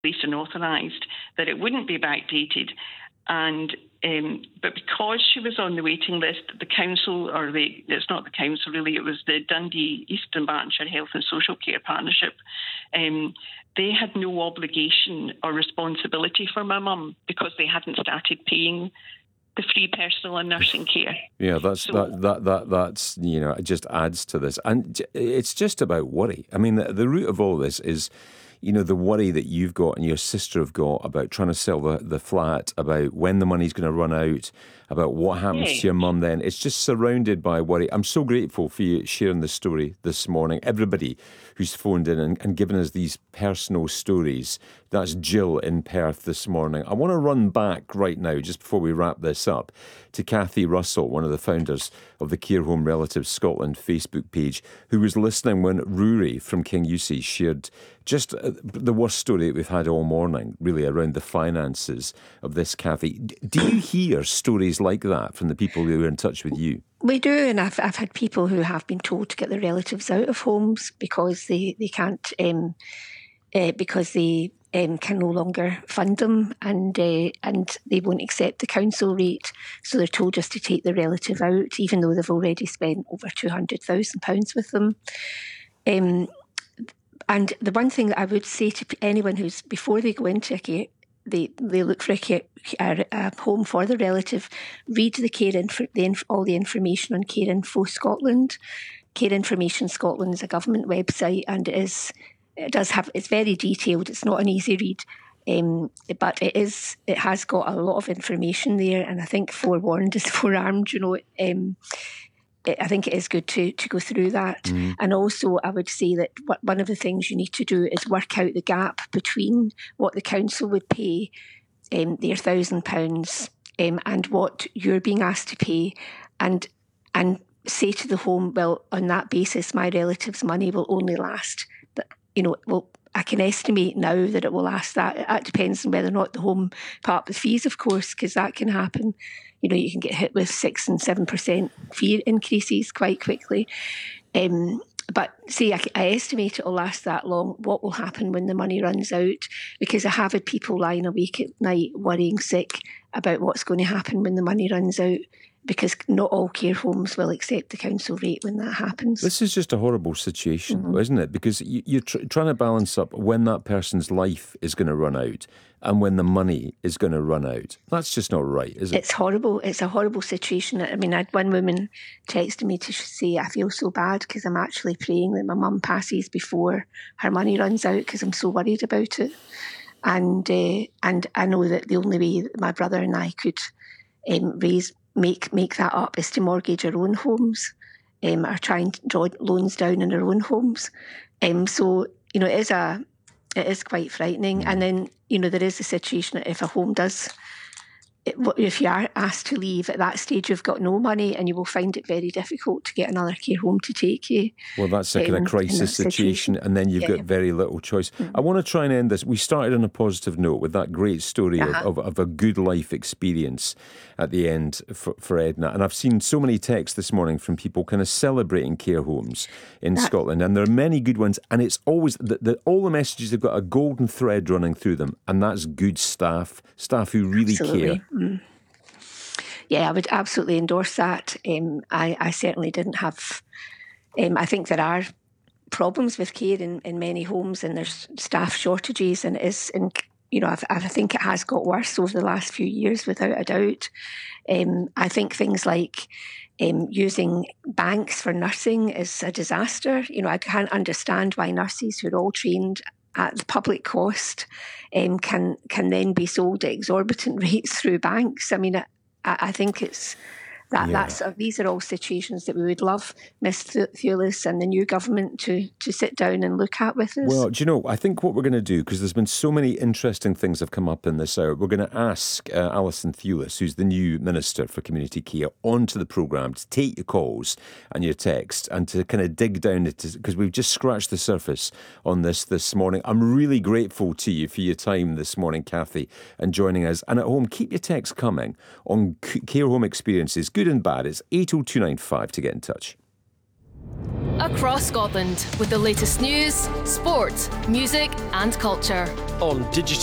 and authorised, that it wouldn't be backdated. And but because she was on the waiting list, the council, it's not the council really, it was the Dundee East Dunbartonshire Health and Social Care Partnership, they had no obligation or responsibility for my mum because they hadn't started paying the free personal and nursing care. Yeah, that's it just adds to this. And it's just about worry. I mean, the root of all this is, the worry that you've got and your sister have got about trying to sell the flat, about when the money's going to run out, about what happens to your mum then. It's just surrounded by worry. I'm so grateful for you sharing the story this morning. Everybody who's phoned in and given us these personal stories. That's Jill in Perth this morning. I want to run back right now, just before we wrap this up, to Kathy Russell, one of the founders of the Care Home Relatives Scotland Facebook page, who was listening when Rory from King Eustace shared just the worst story that we've had all morning, really, around the finances of this, Kathy. Do you hear stories like that from the people who are in touch with you? We do, and I've had people who have been told to get their relatives out of homes because they can't, because they can no longer fund them, and they won't accept the council rate, so they're told just to take the relative out, even though they've already spent over £200,000 with them. And the one thing that I would say to anyone who's, before they go into a care, they look for a home for the relative, read the all the information on Care Info Scotland. Care Information Scotland is a government website, and it's very detailed. It's not an easy read, but it has got a lot of information there. And I think forewarned is forearmed. I think it is good to go through that. Mm. And also, I would say that one of the things you need to do is work out the gap between what the council would pay, their £1,000, and what you're being asked to pay, and say to the home, well, on that basis, my relative's money will only last. I can estimate now that it will last that. It depends on whether or not the home part the fees, of course, because that can happen. You can get hit with 6 and 7% fee increases quite quickly. But say I estimate it will last that long. What will happen when the money runs out? Because I have had people lying awake at night worrying sick about what's going to happen when the money runs out, because not all care homes will accept the council rate when that happens. This is just a horrible situation, isn't it? Because you're trying to balance up when that person's life is going to run out and when the money is going to run out. That's just not right, is it? It's horrible. It's a horrible situation. I mean, I had one woman texted me to say, I feel so bad because I'm actually praying that my mum passes before her money runs out because I'm so worried about it. And I know that the only way that my brother and I could make that up is to mortgage our own homes, or try and draw loans down in our own homes. So it is quite frightening. And then there is a situation that if a home if you are asked to leave at that stage, you've got no money, and you will find it very difficult to get another care home to take you. Well, that's a kind of crisis situation, and then you've got very little choice. Mm-hmm. I want to try and end this. We started on a positive note with that great story of a good life experience at the end for Edna. And I've seen so many texts this morning from people kind of celebrating care homes in Scotland, and there are many good ones, and it's always all the messages have got a golden thread running through them, and that's good staff who really care. Mm. Yeah, I would absolutely endorse that. I certainly didn't have... I think there are problems with care in many homes, and there's staff shortages, and I think it has got worse over the last few years, without a doubt. I think things like using banks for nursing is a disaster. I can't understand why nurses who are all trained at the public cost can then be sold at exorbitant rates through banks. I mean, I think it's these are all situations that we would love Ms. Thewlis and the new government to sit down and look at with us. Well, do you know, I think what we're going to do, because there's been so many interesting things have come up in this hour, we're going to ask Alison Thewlis, who's the new Minister for Community Care, onto the programme to take your calls and your texts and to kind of dig down into, because we've just scratched the surface on this morning. I'm really grateful to you for your time this morning, Kathy, and joining us. And at home, keep your texts coming on care home experiences, good and bad. It's 80295 to get in touch. across Scotland with the latest news, sport, music and culture. On digital